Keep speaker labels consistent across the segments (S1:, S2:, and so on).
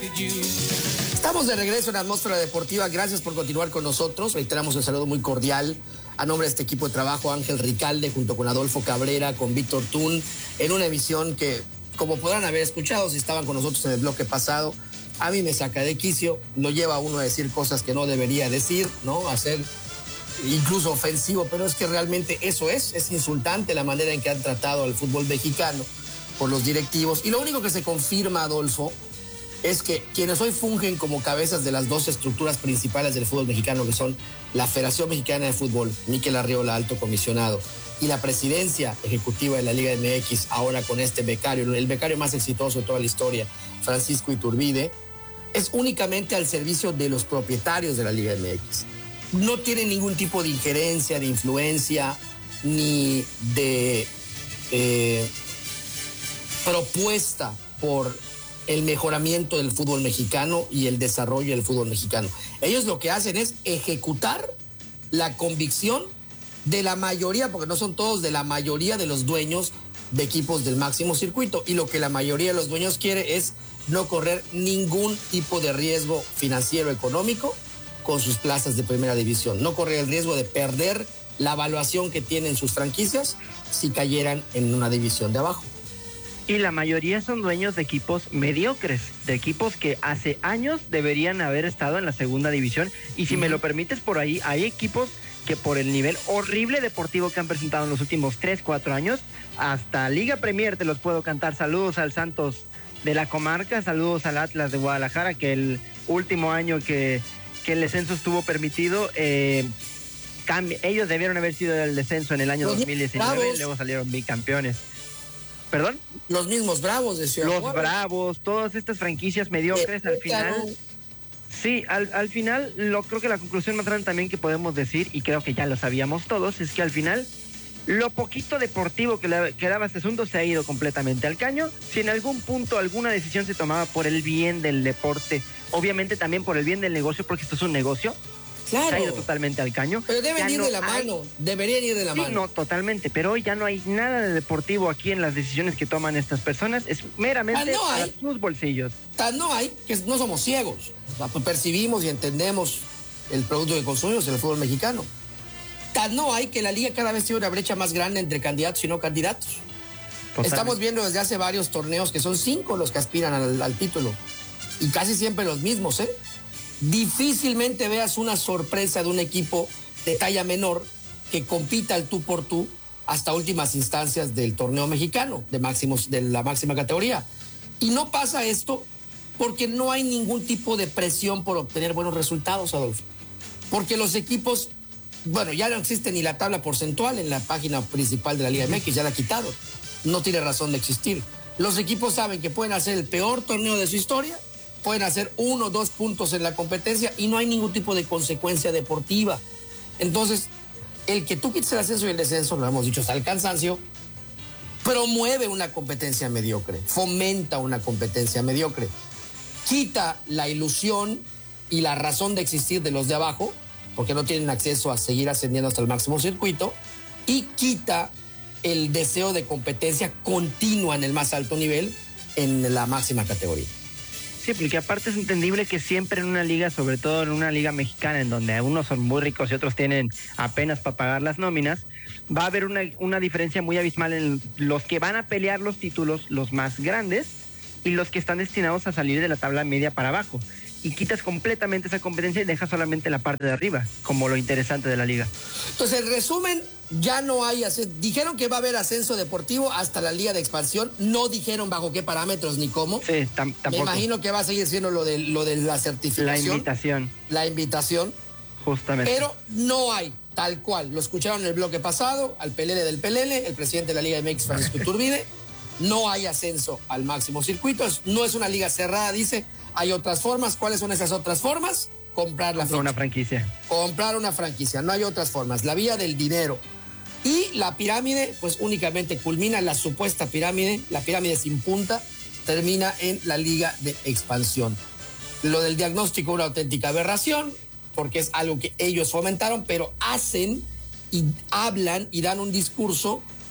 S1: Estamos de regreso en Atmósfera Deportiva. Gracias por continuar con nosotros. Reiteramos el saludo muy cordial a nombre de este equipo de trabajo, Ángel Ricalde, junto con Adolfo Cabrera, con Víctor Tún, en una emisión que, como podrán haber escuchado si estaban con nosotros en el bloque pasado, a mí me saca de quicio, lo lleva a uno a decir cosas que no debería decir, ¿no? A ser incluso ofensivo, pero es que realmente eso es insultante la manera en que han tratado al fútbol mexicano por los directivos. Y lo único que se confirma, Adolfo, es que quienes hoy fungen como cabezas de las dos estructuras principales del fútbol mexicano, que son la Federación Mexicana de Fútbol, Mikel Arriola, alto comisionado, y la presidencia ejecutiva de la Liga MX, ahora con este becario, el becario más exitoso de toda la historia, Francisco Iturbide, es únicamente al servicio de los propietarios de la Liga MX. No tiene ningún tipo de injerencia, de influencia, ni de propuesta por el mejoramiento del fútbol mexicano y el desarrollo del fútbol mexicano. Ellos lo que hacen es ejecutar la convicción de la mayoría, porque no son todos, de la mayoría de los dueños de equipos del máximo circuito. Y lo que la mayoría de los dueños quiere es no correr ningún tipo de riesgo financiero económico con sus plazas de primera división. No correr el riesgo de perder la evaluación que tienen sus franquicias si cayeran en una división de abajo.
S2: Y la mayoría son dueños de equipos mediocres, de equipos que hace años deberían haber estado en la segunda división. Y si me lo permites, por ahí hay equipos que por el nivel horrible deportivo que han presentado en los últimos 3-4 años, hasta Liga Premier te los puedo cantar. Saludos al Santos de la comarca, saludos al Atlas de Guadalajara, que el último año que el descenso estuvo permitido, ellos debieron haber sido del descenso en el año 2019, luego salieron bicampeones. ¿Perdón?
S1: Los mismos Bravos de Ciudad
S2: Los
S1: Juárez.
S2: Bravos, todas estas franquicias mediocres al final. Sí, al final, creo que la conclusión más grande también que podemos decir, y creo que ya lo sabíamos todos, es que al final lo poquito deportivo que daba este asunto se ha ido completamente al caño. Si en algún punto alguna decisión se tomaba por el bien del deporte, obviamente también por el bien del negocio, porque esto es un negocio,
S1: claro,
S2: se ha ido totalmente al caño.
S1: Pero deben ir de la mano, deberían ir de la mano.
S2: Sí, no, totalmente, pero hoy ya no hay nada de deportivo aquí en las decisiones que toman estas personas, es meramente para sus bolsillos.
S1: Tan no hay, que no somos ciegos, percibimos y entendemos el producto que consumimos en el fútbol mexicano. Tan no hay que la liga cada vez tiene una brecha más grande entre candidatos y no candidatos. Totalmente. Estamos viendo desde hace varios torneos que son 5 los que aspiran al título, y casi siempre los mismos, ¿eh? Difícilmente veas una sorpresa de un equipo de talla menor que compita al tú por tú hasta últimas instancias del torneo mexicano de la máxima categoría. Y no pasa esto porque no hay ningún tipo de presión por obtener buenos resultados, Adolfo. Porque los equipos, bueno, ya no existe ni la tabla porcentual en la página principal de la Liga MX, ya la quitaron. No tiene razón de existir. Los equipos saben que pueden hacer el peor torneo de su historia, pueden hacer 1 o 2 puntos en la competencia y no hay ningún tipo de consecuencia deportiva. Entonces, el que tú quites el ascenso y el descenso, lo hemos dicho hasta el cansancio, promueve una competencia mediocre, fomenta una competencia mediocre, quita la ilusión y la razón de existir de los de abajo, porque no tienen acceso a seguir ascendiendo hasta el máximo circuito, y quita el deseo de competencia continua en el más alto nivel en la máxima categoría.
S2: Sí, porque aparte es entendible que siempre en una liga, sobre todo en una liga mexicana, en donde unos son muy ricos y otros tienen apenas para pagar las nóminas, va a haber una diferencia muy abismal en los que van a pelear los títulos, los más grandes, y los que están destinados a salir de la tabla media para abajo. Y quitas completamente esa competencia y dejas solamente la parte de arriba, como lo interesante de la liga.
S1: Entonces, en resumen, ya no hay ascenso. Dijeron que va a haber ascenso deportivo hasta la liga de expansión. No dijeron bajo qué parámetros ni cómo.
S2: Sí, tampoco.
S1: Me imagino que va a seguir siendo lo de la certificación. La invitación.
S2: Justamente.
S1: Pero no hay, tal cual. Lo escucharon en el bloque pasado, al Pelele del Pelele, el presidente de la Liga MX, Francisco Iturbide. No hay ascenso al máximo circuito. No es una liga cerrada, dice. Hay otras formas. ¿Cuáles son esas otras formas? Comprar una franquicia. Comprar una franquicia. No hay otras formas. La vía del dinero. Y la pirámide, pues únicamente culmina la supuesta pirámide, la pirámide sin punta, termina en la liga de expansión. Lo del diagnóstico, una auténtica aberración, porque es algo que ellos fomentaron, pero hacen y hablan y dan un discurso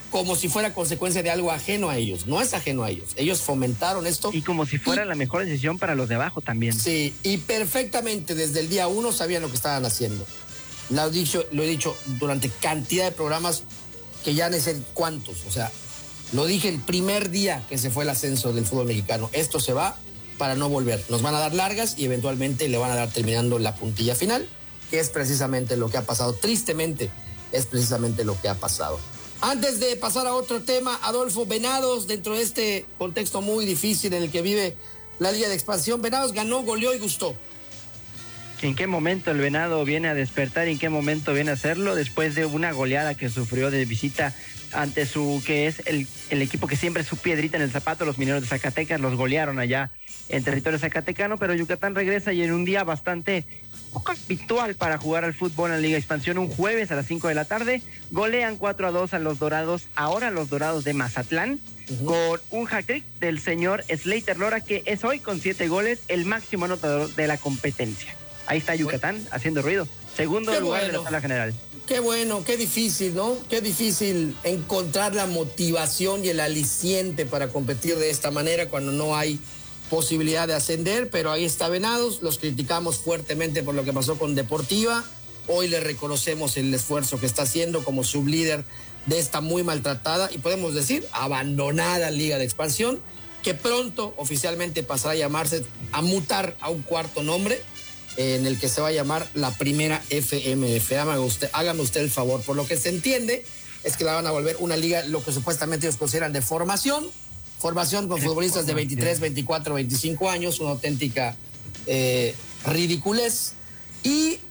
S1: como si fuera consecuencia de algo ajeno a ellos. No es ajeno a ellos. Ellos fomentaron esto.
S2: Y como si fuera la mejor decisión para los de abajo también.
S1: Sí, y perfectamente desde el día 1 sabían lo que estaban haciendo. Lo he dicho durante cantidad de programas que ya no sé cuántos. O sea, lo dije el primer día que se fue el ascenso del fútbol mexicano. Esto se va para no volver. Nos van a dar largas y eventualmente le van a dar terminando la puntilla final, que es precisamente lo que ha pasado. Tristemente, es precisamente lo que ha pasado. Antes de pasar a otro tema, Adolfo, Venados, dentro de este contexto muy difícil en el que vive la Liga de Expansión, Venados ganó, goleó y gustó.
S2: ¿En qué momento el Venado viene a despertar y en qué momento viene a hacerlo? Después de una goleada que sufrió de visita ante que es el equipo que siempre es su piedrita en el zapato, los Mineros de Zacatecas, los golearon allá en territorio zacatecano, pero Yucatán regresa y en un día bastante poco habitual para jugar al fútbol en la Liga de Expansión, un jueves a las 5 de la tarde, golean 4-2 a los Dorados, ahora los Dorados de Mazatlán, con un hat-trick del señor Slater Lora, que es hoy con 7 goles el máximo anotador de la competencia. Ahí está Yucatán haciendo ruido, segundo lugar de la tabla general.
S1: Qué bueno, qué difícil, ¿no? Qué difícil encontrar la motivación y el aliciente para competir de esta manera cuando no hay posibilidad de ascender, pero ahí está Venados, los criticamos fuertemente por lo que pasó con Deportiva, hoy le reconocemos el esfuerzo que está haciendo como sublíder de esta muy maltratada y podemos decir abandonada Liga de Expansión, que pronto oficialmente pasará a mutar a un cuarto nombre, en el que se va a llamar la Primera FMF. Hágame usted el favor. Por lo que se entiende es que la van a volver una liga, lo que supuestamente ellos consideran de formación con futbolistas de 23, 24, 25 años, una auténtica ridiculez. Y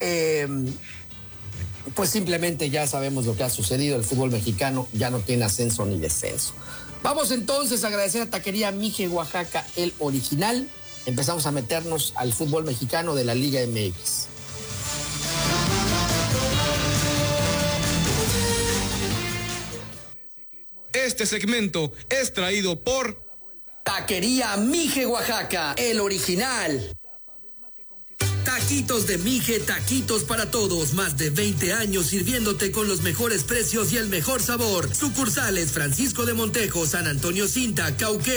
S1: pues simplemente ya sabemos lo que ha sucedido. El fútbol mexicano ya no tiene ascenso ni descenso. Vamos entonces a agradecer a Taquería Mije Oaxaca, el original. Empezamos a meternos al fútbol mexicano de la Liga MX.
S3: Este segmento es traído por
S1: Taquería Mije Oaxaca, el original.
S4: Taquitos de Mije, taquitos para todos. Más de 20 años sirviéndote con los mejores precios y el mejor sabor. Sucursales Francisco de Montejo, San Antonio Cinta, Cauquenes.